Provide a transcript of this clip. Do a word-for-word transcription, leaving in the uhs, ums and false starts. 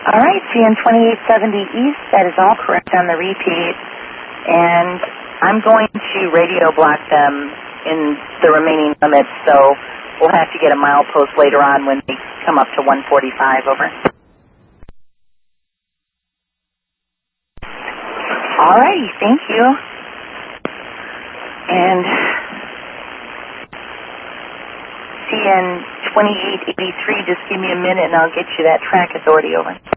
All right, C N twenty-eight seventy East, that is all correct on the repeat. And I'm going to radio block them in the remaining limits, so we'll have to get a milepost later on when they come up to one forty-five, over. All righty, thank you. And C N twenty-eight eighty-three, just give me a minute and I'll get you that track authority, over.